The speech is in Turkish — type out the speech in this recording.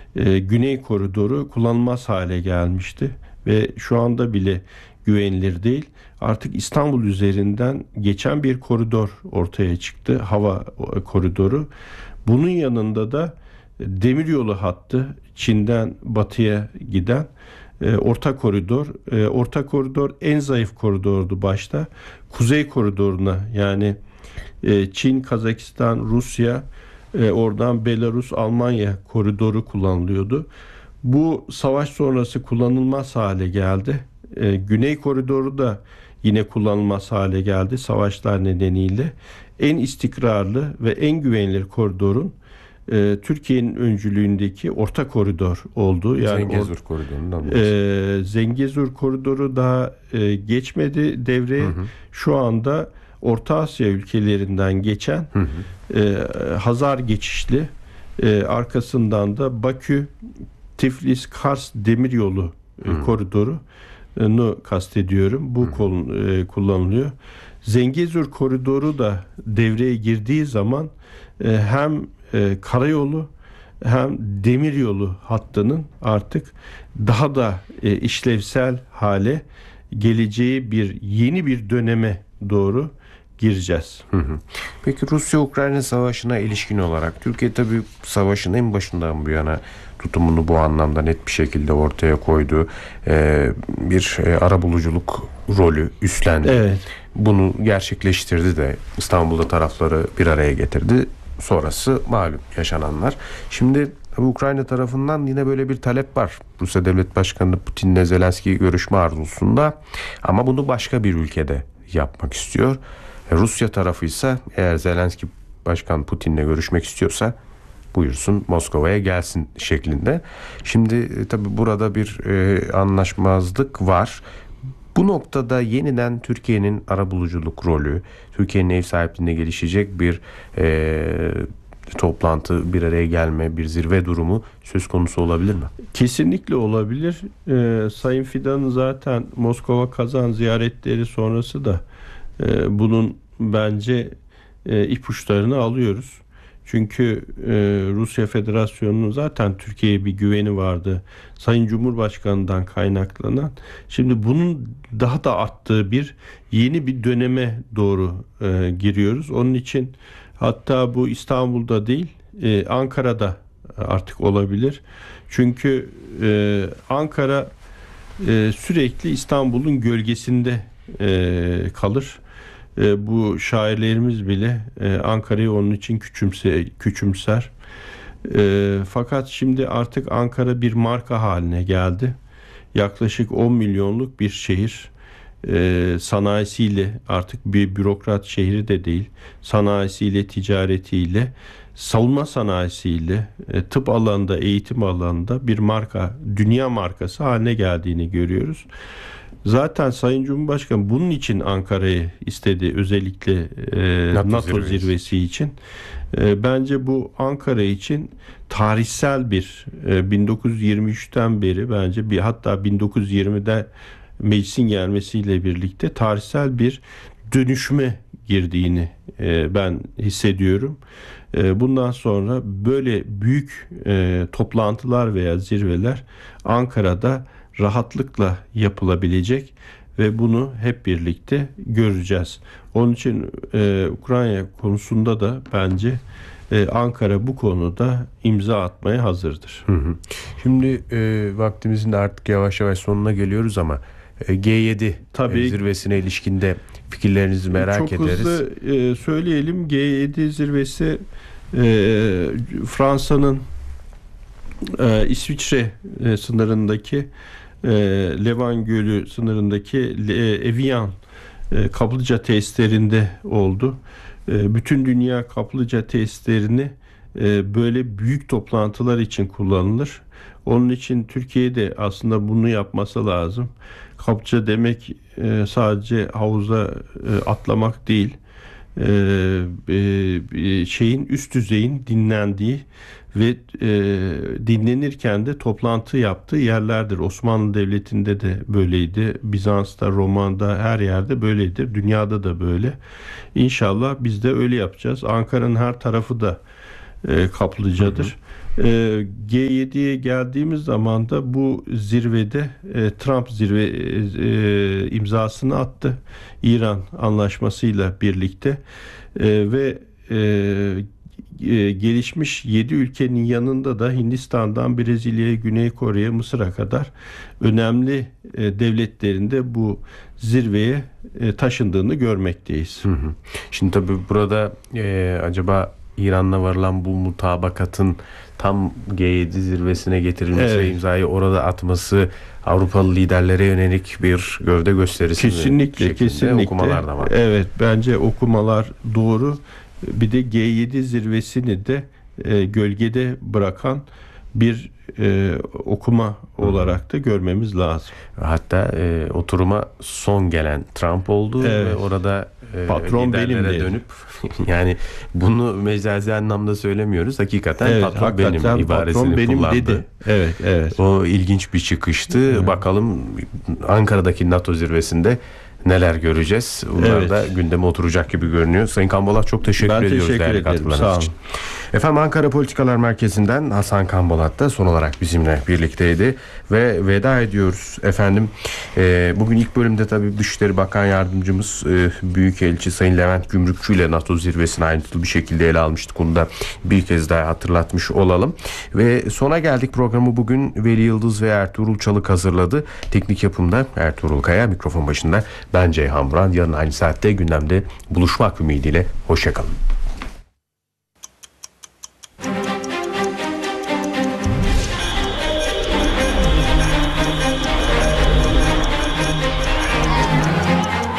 Güney Koridoru kullanılmaz hale gelmişti ve şu anda bile güvenilir değil. Artık İstanbul üzerinden geçen bir koridor ortaya çıktı, hava koridoru. Bunun yanında da demiryolu hattı, Çin'den batıya giden orta koridor. Orta koridor en zayıf koridordu başta. Kuzey koridoruna, yani Çin, Kazakistan, Rusya, oradan Belarus, Almanya koridoru kullanılıyordu. Bu savaş sonrası kullanılmaz hale geldi. Güney koridoru da yine kullanılmaz hale geldi savaşlar nedeniyle. En istikrarlı ve en güvenilir koridorun Türkiye'nin öncülüğündeki orta koridor oldu. Yani Zengezur koridorundan bahsediyoruz. Zengezur koridoru daha geçmedi devreye. Şu anda Orta Asya ülkelerinden geçen Hazar geçişli, arkasından da Bakü, Tiflis, Kars demiryolu koridorunu kastediyorum. Bu kullanılıyor. Zengezur koridoru da devreye girdiği zaman hem karayolu hem demiryolu hattının artık daha da işlevsel hale geleceği yeni bir döneme doğru gireceğiz. Peki Rusya-Ukrayna savaşına ilişkin olarak Türkiye tabii savaşın en başından bu yana tutumunu bu anlamda net bir şekilde ortaya koydu. Bir arabuluculuk rolü üstlendi. Evet. Bunu gerçekleştirdi de İstanbul'da tarafları bir araya getirdi. Sonrası malum yaşananlar. Şimdi Ukrayna tarafından yine böyle bir talep var. Rusya Devlet Başkanı Putin'le Zelenski görüşme arzusunda, ama bunu başka bir ülkede yapmak istiyor. Rusya tarafı ise eğer Zelenski Başkan Putin'le görüşmek istiyorsa buyursun Moskova'ya gelsin şeklinde. Şimdi tabii burada bir anlaşmazlık var. Bu noktada yeniden Türkiye'nin arabuluculuk rolü, Türkiye'nin ev sahipliğinde gelişecek bir toplantı, bir araya gelme, bir zirve durumu söz konusu olabilir mi? Kesinlikle olabilir. Sayın Fidan'ın zaten Moskova Kazan ziyaretleri sonrası da bunun bence ipuçlarını alıyoruz. Çünkü Rusya Federasyonu'nun zaten Türkiye'ye bir güveni vardı. Sayın Cumhurbaşkanı'ndan kaynaklanan. Şimdi bunun daha da arttığı yeni bir döneme doğru giriyoruz. Onun için hatta bu İstanbul'da değil, Ankara'da artık olabilir. Çünkü Ankara sürekli İstanbul'un gölgesinde kalır. Bu şairlerimiz bile Ankara'yı onun için küçümser. Fakat şimdi artık Ankara bir marka haline geldi. Yaklaşık 10 milyonluk bir şehir. Sanayisiyle, artık bir bürokrat şehri de değil, sanayisiyle, ticaretiyle, savunma sanayisiyle, tıp alanında, eğitim alanında bir marka, dünya markası haline geldiğini görüyoruz. Zaten Sayın Cumhurbaşkanı bunun için Ankara'yı istedi, özellikle NATO zirvesi için. Bence bu Ankara için tarihsel 1923'ten beri bence hatta 1920'de meclisin gelmesiyle birlikte tarihsel bir dönüşüme girdiğini ben hissediyorum. Bundan sonra böyle büyük toplantılar veya zirveler Ankara'da rahatlıkla yapılabilecek ve bunu hep birlikte göreceğiz. Onun için Ukrayna konusunda da bence Ankara bu konuda imza atmaya hazırdır. Şimdi vaktimizin de artık yavaş yavaş sonuna geliyoruz ama G7 zirvesine ilişkinde fikirlerinizi merak ederiz. Çok hızlı söyleyelim. G7 zirvesi Fransa'nın İsviçre sınırındaki Levan Gölü sınırındaki Evian kaplıca tesislerinde oldu. Bütün dünya kaplıca tesislerini böyle büyük toplantılar için kullanılır. Onun için Türkiye'de aslında bunu yapması lazım. Kaplıca demek sadece havuza atlamak değil. Üst düzeyin dinlendiği ve dinlenirken de toplantı yaptığı yerlerdir. Osmanlı Devleti'nde de böyleydi. Bizans'ta, Roma'da, her yerde böyledir. Dünyada da böyle. İnşallah biz de öyle yapacağız. Ankara'nın her tarafı da kaplıcadır. G7'ye geldiğimiz zaman da bu zirvede Trump imzasını attı. İran anlaşmasıyla birlikte ve gelişmiş 7 ülkenin yanında da Hindistan'dan Brezilya'ya, Güney Kore'ye, Mısır'a kadar önemli devletlerinde bu zirveye taşındığını görmekteyiz. Şimdi tabii burada acaba İran'la varılan bu mutabakatın tam G7 zirvesine getirilmesi ve imzayı orada atması Avrupalı liderlere yönelik bir gövde gösterisi kesinlikle okumalar da var. Evet, bence okumalar doğru. Bir de G7 zirvesini de gölgede bırakan bir okuma olarak da görmemiz lazım. Hatta oturuma son gelen Trump oldu ve orada patron benim dönüp yani bunu mecazi anlamda söylemiyoruz. Hakikaten patron benim ibaresini kullandı. Dedi. Evet. O ilginç bir çıkıştı. Bakalım Ankara'daki NATO zirvesinde neler göreceğiz? Bunlar da gündeme oturacak gibi görünüyor. Sayın Kambolat, çok teşekkür ediyoruz değerli katkılarınız için. Efendim, Ankara Politikalar Merkezi'nden Hasan Kambolat da son olarak bizimle birlikteydi ve veda ediyoruz efendim. Bugün ilk bölümde tabii Dışişleri Bakan Yardımcımız Büyükelçi Sayın Levent Gümrükçü ile NATO zirvesini ayrıntılı bir şekilde ele almıştık. Bunu da bir kez daha hatırlatmış olalım. Ve sona geldik. Programı bugün Veli Yıldız ve Ertuğrul Çalık hazırladı. Teknik yapımda Ertuğrul Kaya, mikrofon başında ben Ceyhan Buran. Yarın aynı saatte gündemde buluşmak ümidiyle. Hoşçakalın.